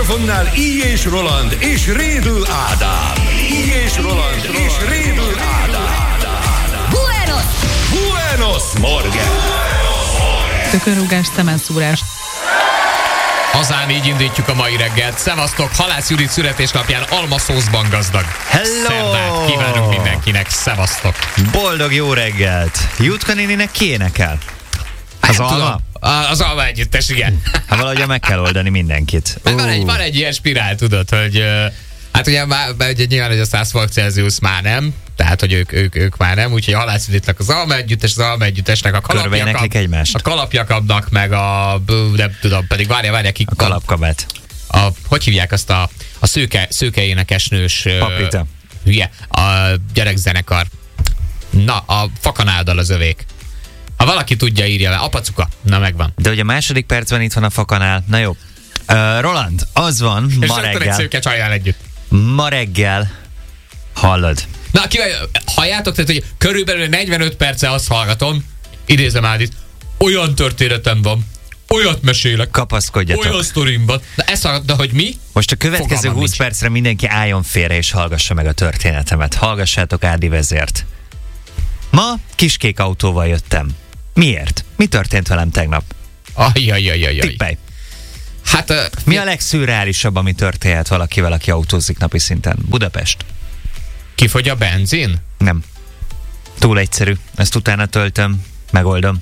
mikrofonnál Így és Roland és Rédl Ádám. Így és Roland és Rédl Ádám. Buenos Morgen! Tökönrúgás, szemenszúrás. Azán így indítjuk a mai reggelt. Szevasztok, Halász Judit születésnapján almaszószban gazdag. Hello! Szerdát kívánunk mindenkinek, szevasztok. Boldog jó reggelt! Jutka néninek ki énekel? Az alma? Az alma együttes, igen. Hát valahogy meg kell oldani mindenkit. Van egy ilyen spirál, tudod, hogy hát ugye ugye nyilván, hogy a 100 fok Celsius már nem, tehát, hogy ők már nem, úgyhogy a Halász Juditnak az alma együttesnek a kalapjakabnak, meg a nem tudom, pedig várja ki. A kalapkabát. Hogy hívják azt a szőke énekesnős Paprita. Hülye, a gyerekzenekar. Na, a Fakanáldal az övék. Ha valaki tudja, írja le. Apacuka. Na, megvan. De hogy a második percben itt van a Fakanál. Na jó. Roland, az van, és ma reggel. És szőke csajjal együtt. Ma reggel hallod. Na, halljátok, tehát, hogy körülbelül 45 perce azt hallgatom, idézem Ádit, olyan történetem van, olyat mesélek, kapaszkodjatok. Olyan sztorim van. De hogy mi? Most a következő 20 percre mindenki álljon félre és hallgassa meg a történetemet. Hallgassátok Ádi vezért. Ma kiskék autóval jöttem. Miért? Mi történt velem tegnap? Ajjajajajaj. Tippelj. Hát, mi a legszürreálisabb, ami történhet valakivel, aki autózik napi szinten? Budapest. Kifogy a benzin? Nem. Túl egyszerű. Ezt utána töltöm, megoldom.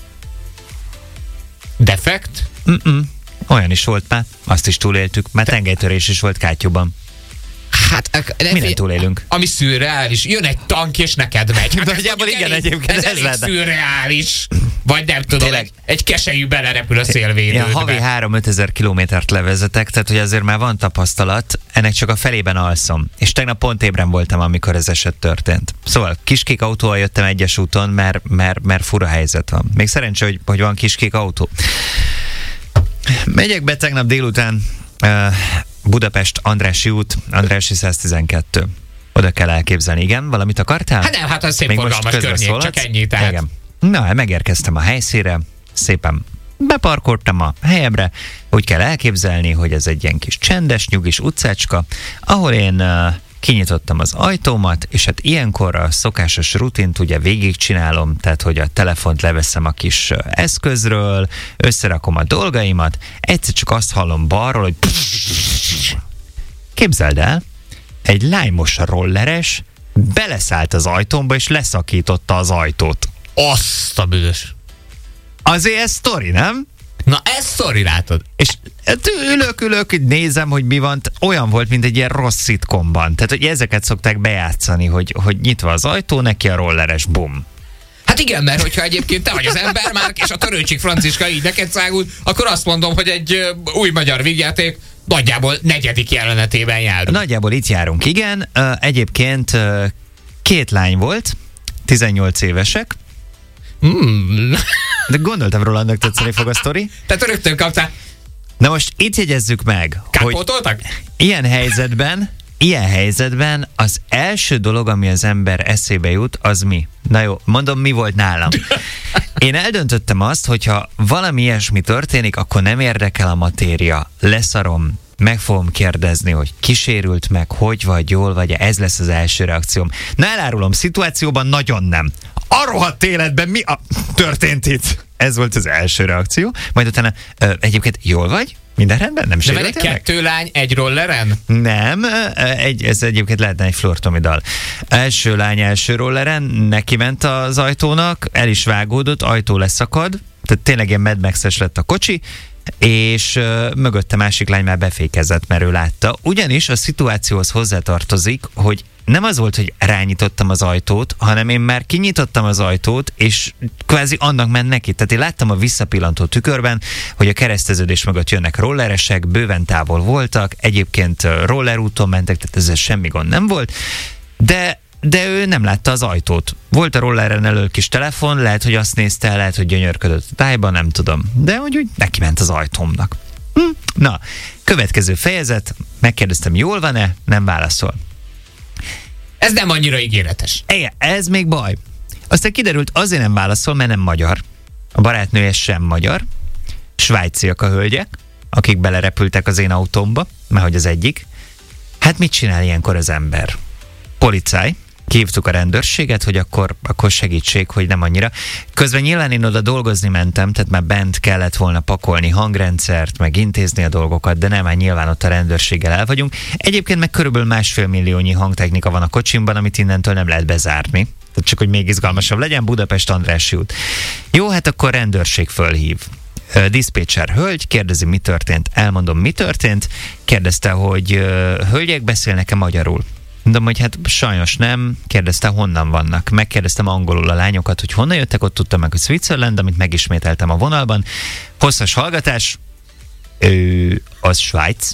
Defekt? Olyan is volt már. Azt is túléltük. Már tengelytörés is volt Kátyúban. Hát, minden túlélünk. Ami szürreális. Jön egy tank és neked megy. Hát nagyjából igen, egyébként ez elég szürreális. Vagy nem tudom, egy keselyű belerepül a szélvédődbe. Én havi 3-5 ezer kilométert levezetek, tehát hogy azért már van tapasztalat, ennek csak a felében alszom. És tegnap pont ébren voltam, amikor ez eset történt. Szóval kiskék autóval jöttem egyes úton, mert fura helyzet van. Még szerencsé, hogy van kiskék autó. Megyek be tegnap délután Budapest, Andrássy út, Andrássy 112. Oda kell elképzelni, igen? Valamit akartál? Hát nem, hát az szép forgalmas környék, csak ennyi, tehát. Igen. Na, megérkeztem a helyszínre, szépen beparkoltam a helyemre, úgy kell elképzelni, hogy ez egy ilyen kis csendes, nyugis utcácska, ahol én kinyitottam az ajtómat, és hát ilyenkor a szokásos rutint ugye végigcsinálom, tehát hogy a telefont leveszem a kis eszközről, összerakom a dolgaimat, egyszer csak azt hallom balról, hogy képzeld el, egy lájmos rolleres beleszállt az ajtómba, és leszakította az ajtót. Azt a büdös. Azért ez sztori, nem? Na ez sztori, látod. És ülök, nézem, hogy mi van. Olyan volt, mint egy ilyen rossz szitkomban. Tehát, hogy ezeket szokták bejátszani, hogy nyitva az ajtó, neki a rolleres, bum. Hát igen, mert hogyha egyébként te vagy az ember már, és a Törőcsik Franciska így neked szágult, akkor azt mondom, hogy egy új magyar vígjáték nagyjából 4. jelenetében járunk. Nagyjából itt járunk, igen. Egyébként 2 lány volt, 18 évesek. De gondoltam, Rolandnak tetszeni fog a sztori. Tehát rögtön kaptál. Na most itt jegyezzük meg, Kárpótoltak? hogy ilyen helyzetben az első dolog, ami az ember eszébe jut, az mi? Na jó, mondom, mi volt nálam. Én eldöntöttem azt, hogyha valami ilyesmi történik, akkor nem érdekel a matéria. Leszarom, meg fogom kérdezni, hogy kisérült meg, hogy vagy, jól vagy, ez lesz az első reakcióm. Na elárulom, szituációban nagyon nem. A rohadt életben mi történt itt? Ez volt az első reakció. Majd utána, egyébként jól vagy? Minden rendben? Nem sérültél meg? De 2 lány egy rolleren? Nem, ez egyébként lehetne egy Flortomi dal. Első lány első rolleren, neki ment az ajtónak, el is vágódott, ajtó leszakad, tehát tényleg ilyen Mad Max-es lett a kocsi, és mögötte másik lány már befékezett, mert ő látta. Ugyanis a szituációhoz hozzátartozik, hogy nem az volt, hogy rányitottam az ajtót, hanem én már kinyitottam az ajtót, és kvázi annak ment neki. Tehát én láttam a visszapillantó tükörben, hogy a kereszteződés mögött jönnek rolleresek, bőven távol voltak, egyébként rollerúton mentek, tehát ezzel semmi gond nem volt, de ő nem látta az ajtót. Volt a rolleren elől kis telefon, lehet, hogy azt nézte, lehet, hogy gyönyörködött a tájban, nem tudom. De hogy neki ment az ajtómnak. Na, következő fejezet, megkérdeztem, jól van-e? Nem válaszol. Ez nem annyira ígéretes. Igen, ez még baj. Aztán kiderült, azért nem válaszol, mert nem magyar. A barátnője sem magyar. Svájciak a hölgyek. akik belerepültek az én autómba, mert hogy az egyik. Hát mit csinál ilyenkor az ember? Policáj. Hívtuk a rendőrséget, hogy akkor segítség, hogy nem annyira. Közben nyilván én oda dolgozni mentem, tehát már bent kellett volna pakolni hangrendszert, meg intézni a dolgokat, de nem, már nyilván ott a rendőrséggel el vagyunk. Egyébként meg körülbelül 1,5 milliónyi hangtechnika van a kocsimban, amit innentől nem lehet bezárni. Tehát csak, hogy még izgalmasabb legyen, Budapest Andrássy út. Jó, hát akkor rendőrség fölhív. Diszpécser hölgy, kérdezi, mi történt. Elmondom, mi történt. Kérdezte, hogy hölgyek beszélnek-e magyarul. Mondom, hogy hát sajnos nem. Kérdezte, honnan vannak. Megkérdeztem angolul a lányokat, hogy honnan jöttek, ott tudtam meg, hogy Switzerland, amit megismételtem a vonalban. Hosszas hallgatás. Az Svájc.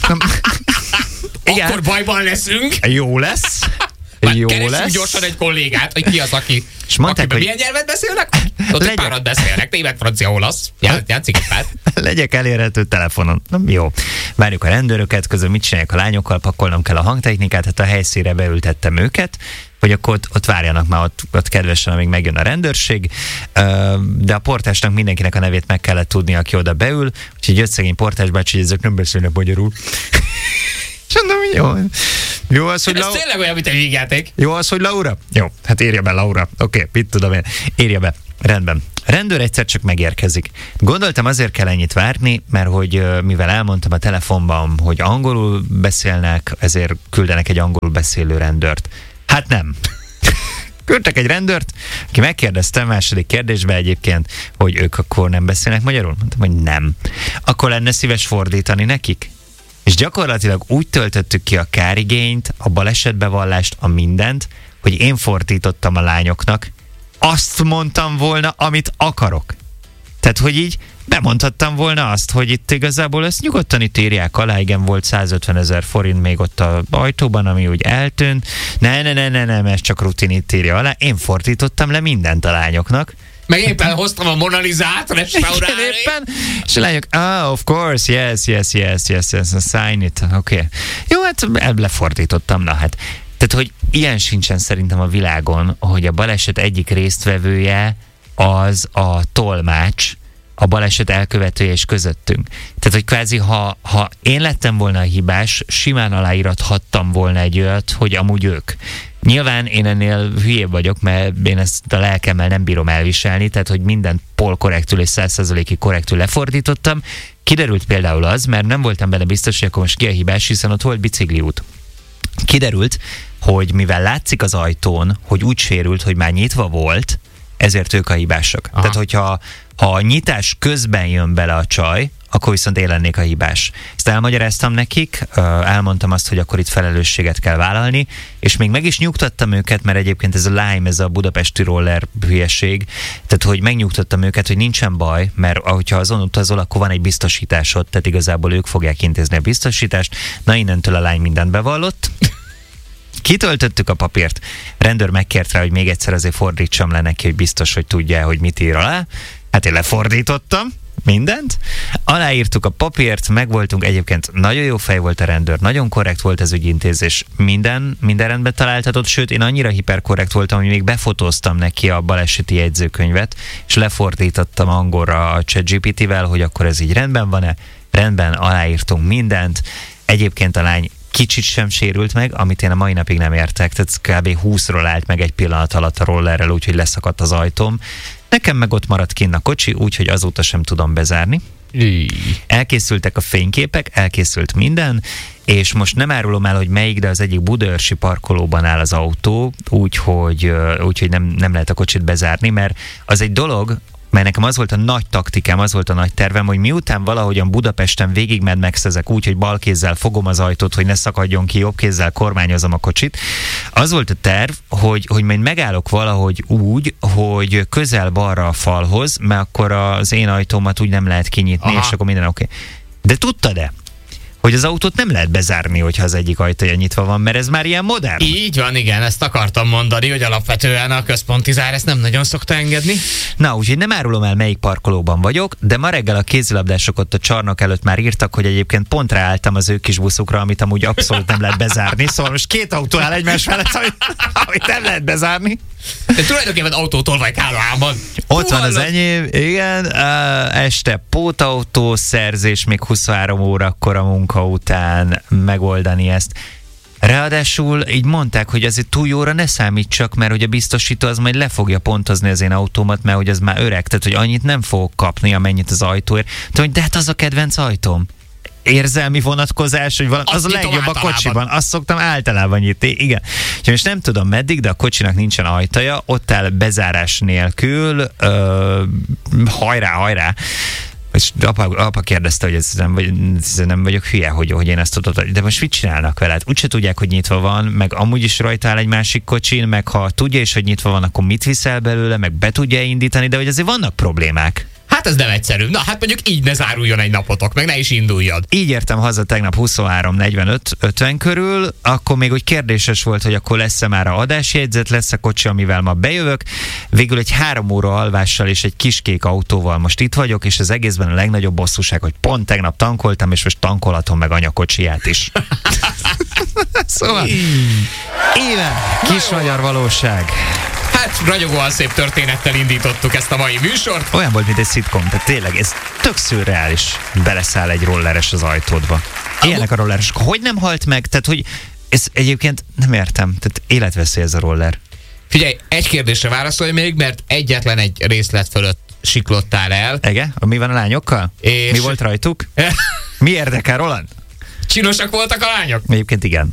Akkor bajban leszünk. Jó lesz. Jó lesz. Gyorsan egy kollégát, hogy ki az, aki mondták, hogy milyen nyelvet beszélnek? Ott egy párat beszélnek, német, francia, olasz. Játszik egy párt. Legyek elérhető telefonon. Jó. Várjuk a rendőröket, közben mit csinálják a lányokkal, pakolnom kell a hangtechnikát, hát a helyszínre beültettem őket, hogy akkor ott várjanak már ott kedvesen, amíg megjön a rendőrség, de a portásnak mindenkinek a nevét meg kellett tudni, aki oda beül, úgyhogy jött szegény portás bácsi, hogy ezek nem beszélnek magyarul. Mondom, jó az, hogy ez tényleg olyan, mint egy vígjáték. Jó az, hogy Laura? Jó, hát írja be Laura. Oké, mit tudom én. Írja be. Rendben. A rendőr egyszer csak megérkezik. Gondoltam, azért kell ennyit várni, mert hogy mivel elmondtam a telefonban, hogy angolul beszélnek, ezért küldenek egy angolul beszélő rendőrt. Hát nem. Küldtek egy rendőrt, aki megkérdezte második kérdésbe egyébként, hogy ők akkor nem beszélnek magyarul. Mondtam, hogy nem. Akkor lenne szíves fordítani nekik? És gyakorlatilag úgy töltöttük ki a kárigényt, a balesetbevallást, a mindent, hogy én fordítottam a lányoknak, azt mondtam volna, amit akarok. Tehát, hogy így bemondhattam volna azt, hogy itt igazából ezt nyugodtan itt írják alá, igen, volt 150 000 forint még ott az ajtóban, ami úgy eltűnt. Nem, ez csak rutin, itt írja alá. Én fordítottam le mindent a lányoknak. Meg éppen hoztam a Mona Lisát restaurálni. Éppen, és a lányok, of course, yes, sign it, oké. Jó, hát lefordítottam, na hát. Tehát, hogy ilyen sincsen szerintem a világon, hogy a baleset egyik résztvevője az a tolmács, a baleset elkövetője és közöttünk. Tehát, hogy kvázi, ha én lettem volna a hibás, simán aláírathattam volna egy olyat, hogy amúgy ők. Nyilván én ennél hülyébb vagyok, mert én ezt a lelkemmel nem bírom elviselni, tehát, hogy mindent polkorrektül és 100%-ig korrektül lefordítottam. Kiderült például az, mert nem voltam benne biztos, hogy akkor most ki a hibás, hiszen ott volt bicikliút. Kiderült, hogy mivel látszik az ajtón, hogy úgy sérült, hogy már nyitva volt, ezért ők a hibások. Aha. Tehát, hogyha a nyitás közben jön bele a csaj, akkor viszont én lennék a hibás. Ezt elmagyaráztam nekik, elmondtam azt, hogy akkor itt felelősséget kell vállalni, és még meg is nyugtattam őket, mert egyébként ez a Lime, ez a budapesti roller hülyeség, tehát hogy megnyugtattam őket, hogy nincsen baj, mert ahogyha azon utazol, akkor van egy biztosításod, tehát igazából ők fogják intézni a biztosítást. Na, innentől a lány mindent bevallott. Kitöltöttük a papírt, rendőr megkért rá, hogy még egyszer azért fordítsam le neki, hogy biztos, hogy tudja, hogy mit ír alá. Hát én lefordítottam mindent, aláírtuk a papírt, megvoltunk, egyébként nagyon jó fej volt a rendőr, nagyon korrekt volt az ügyintézés, minden rendben találtatott, sőt, én annyira hiperkorrekt voltam, hogy még befotóztam neki a baleseti jegyzőkönyvet, és lefordítottam angolra a ChatGPT-vel, hogy akkor ez így rendben van-e, rendben, aláírtunk mindent, egyébként a lány kicsit sem sérült meg, amit én a mai napig nem értek, tehát kb. 20-ról állt meg egy pillanat alatt a rollerrel, úgyhogy leszakadt az ajtóm. Nekem meg ott maradt kinn a kocsi, úgyhogy azóta sem tudom bezárni. Elkészültek a fényképek, elkészült minden, és most nem árulom el, hogy melyik, de az egyik budaörsi parkolóban áll az autó, úgyhogy nem lehet a kocsit bezárni, mert az egy dolog, mert nekem az volt a nagy taktikám, az volt a nagy tervem, hogy miután valahogyan Budapesten végig Mad Max-ezek úgy, hogy bal kézzel fogom az ajtót, hogy ne szakadjon ki, jobb kézzel kormányozom a kocsit. Az volt a terv, hogy majd megállok valahogy úgy, hogy közel balra a falhoz, mert akkor az én ajtómat úgy nem lehet kinyitni, és akkor minden oké. De tudtad-e, hogy az autót nem lehet bezárni, hogyha az egyik ajtaja nyitva van, mert ez már ilyen modern. Így van, igen, ezt akartam mondani, hogy alapvetően a központi zár ezt nem nagyon szokta engedni. Na, úgyhogy nem árulom el, melyik parkolóban vagyok, de ma reggel a kézilabdások ott a csarnok előtt már írtak, hogy egyébként pont ráálltam az ő kis buszukra, amit amúgy abszolút nem lehet bezárni. Szóval most 2 autó áll egymás mellett, amit nem lehet bezárni. De tulajdonképpen autótolvaj Károhánban. Ott van az enyém, igen. Este pótautó szerzés, még 23 órakor a munka után megoldani ezt. Ráadásul így mondták, hogy azért túl jóra ne számítsak, mert hogy a biztosító az majd le fogja pontozni az én autómat, mert hogy az már öreg, tehát hogy annyit nem fogok kapni, amennyit az ajtóért. De hát az a kedvenc ajtóm. Érzelmi vonatkozás, hogy az a legjobb a kocsiban. Azt szoktam általában nyitni. Igen. Úgyhogy most nem tudom meddig, de a kocsinak nincsen ajtaja, ott áll bezárás nélkül. Hajrá! És apa kérdezte, hogy ez nem vagyok hülye, hogy én ezt tudod. De most mit csinálnak veled? Úgyse tudják, hogy nyitva van, meg amúgy is rajta áll egy másik kocsin, meg ha tudja is, hogy nyitva van, akkor mit viszel belőle, meg be tudja indítani, de hogy azért vannak problémák. Hát ez nem egyszerű. Na, hát mondjuk így ne záruljon egy napotok, meg ne is induljad. Így értem haza tegnap 23:45-50 körül, akkor még úgy kérdéses volt, hogy akkor lesz-e már a adásjegyzet, lesz a kocsi, amivel ma bejövök. Végül egy 3 óra alvással és egy kis kék autóval most itt vagyok, és az egészben a legnagyobb bosszúság, hogy pont tegnap tankoltam, és most tankolhatom meg anyakocsiját is. Szóval, éven, kis magyar valóság. Hát ragyogóan szép történettel indítottuk ezt a mai műsort. Olyan volt, mint egy szitkom, tehát tényleg ez tök szürreális. Beleszáll egy rolleres az ajtódba. Ilyenek a rolleres. Hogy nem halt meg? Tehát, hogy ez egyébként nem értem. Tehát életveszély ez a roller. Figyelj, egy kérdésre válaszolj még, mert egyetlen egy részlet fölött siklottál el. Igen? Mi van a lányokkal? És... Mi volt rajtuk? Mi érdekel, Roland? Csinosak voltak a lányok? Egyébként igen.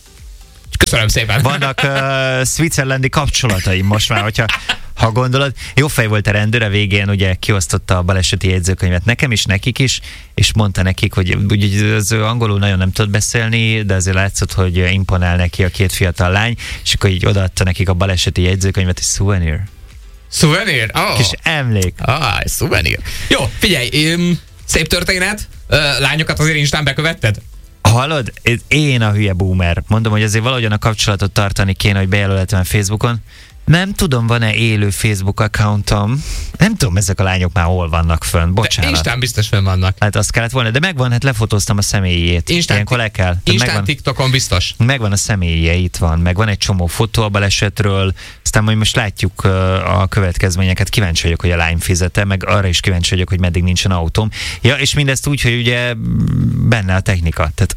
Köszönöm szépen. Vannak szvitzerlandi kapcsolataim most már, hogyha gondolod. Jó fej volt a rendőr, a végén ugye kiosztotta a baleseti jegyzőkönyvet nekem is, nekik is, és mondta nekik, hogy ugye az angolul nagyon nem tud beszélni, de azért látszott, hogy imponál neki a 2 fiatal lány, és akkor így odaadta nekik a baleseti jegyzőkönyvet, és souvenir. Souvenir? Oh. Kis emlék. Souvenir. Jó, figyelj, szép történet. Lányokat azért Instán bekövetted? Hallod? Én a hülye boomer. Mondom, hogy azért valahogyan a kapcsolatot tartani kéne, hogy bejelölhetem Facebookon. Nem tudom, van-e élő Facebook accountom. Nem tudom, ezek a lányok már hol vannak fönn. Bocsánat. De Instán biztos fönn vannak. Hát azt kellett volna, de megvan, hát lefotóztam a személyét. Ilyenkor le kell. Instán TikTokon biztos. Megvan a személye, itt van. Megvan egy csomó fotó a balesetről. Aztán majd most látjuk a következményeket. Kíváncsi vagyok, hogy a lány fizete, meg arra is kíváncsi vagyok, hogy meddig nincsen autóm. Ja, és mindezt úgy, hogy ugye benne a technika. Tehát...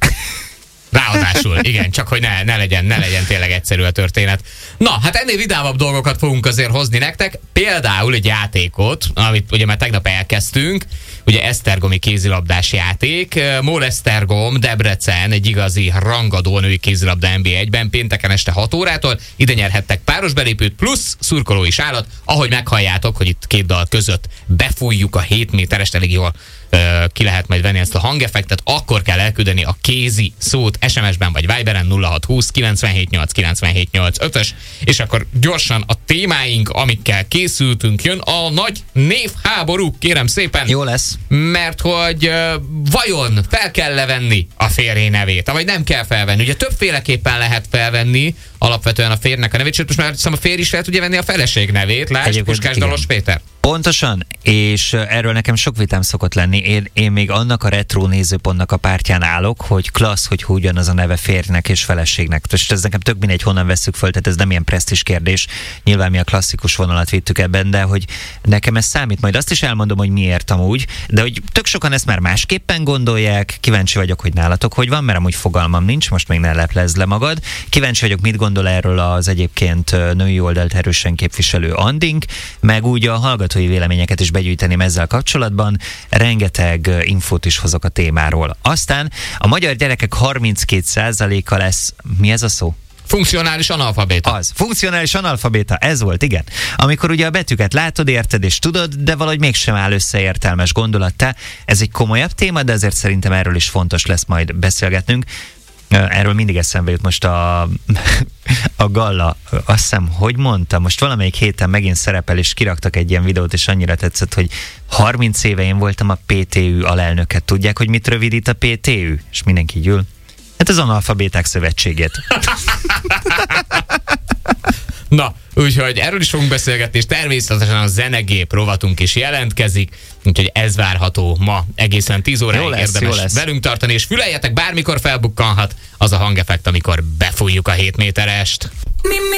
Ráadásul, igen, csak hogy ne legyen tényleg egyszerű a történet. Na, hát ennél vidámabb dolgokat fogunk azért hozni nektek, például egy játékot, amit ugye már tegnap elkezdtünk, ugye esztergomi kézilabdás játék, MOL Esztergom, Debrecen, egy igazi rangadó női kézilabda NB1-ben pénteken este 6 órától, ide nyerhettek páros belépőt plusz szurkolói sálat, ahogy meghalljátok, hogy itt 2 dal között befújjuk a 7 méterest, elég jól ki lehet majd venni ezt a hangeffektet, akkor kell elküldeni a kézi szót SMS-ben vagy Viberen 0620 978 978 5-ös, és akkor gyorsan a témáink, amikkel készültünk, jön a nagy névháború, kérem szépen. Jó lesz. Mert hogy vajon fel kell levenni a férj nevét, vagy nem kell felvenni. Ugye többféleképpen lehet felvenni alapvetően a férjnek a nevét, sőt most már a férj is fel tudja venni a feleség nevét. Lásd, Puskás Dalos Péter. Pontosan, és erről nekem sok vitám szokott lenni. Én még annak a retro nézőpontnak a pártján állok, hogy klassz, hogy ugyanaz a neve férjnek és feleségnek. És ez nekem tök mindegy, honnan vesszük föl, tehát ez nem ilyen presztízs kérdés. Nyilván mi a klasszikus vonalat vittük ebben, de hogy nekem ez számít. Majd azt is elmondom, hogy miért amúgy, de hogy tök sokan ezt már másképpen gondolják. Kíváncsi vagyok, hogy nálatok hogy van, mert amúgy fogalmam nincs, most még ne leplezd le magad. Kíváncsi vagyok, mit gondol erről az egyébként női oldalt erősen képviselő Andink, meg úgy a hallgatói véleményeket is begyűjteném ezzel kapcsolatban. Rengeteg infót is hozok a témáról. Aztán a magyar gyerekek 32%-a lesz, mi ez a szó? Funkcionális analfabéta. Az. Funkcionális analfabéta, ez volt, igen. Amikor ugye a betűket látod, érted és tudod, de valahogy mégsem áll össze értelmes gondolattá. Ez egy komolyabb téma, de ezért szerintem erről is fontos lesz majd beszélgetnünk. Erről mindig eszembe jut most a Galla, azt hiszem, hogy mondta, most valamelyik héten megint szerepel, és kiraktak egy ilyen videót, és annyira tetszett, hogy 30 éve én voltam a PTÜ alelnöke. Tudják, hogy mit rövidít a PTÜ? És mindenki így ül. Hát az Analfabéták Szövetségét. Na, úgyhogy erről is fogunk beszélgetni, és természetesen a zenegép rovatunk is jelentkezik, úgyhogy ez várható ma egészen 10 óráig érdemes velünk tartani, és füleljetek, bármikor felbukkanhat az a hangeffekt, amikor befújjuk a 7 méterest.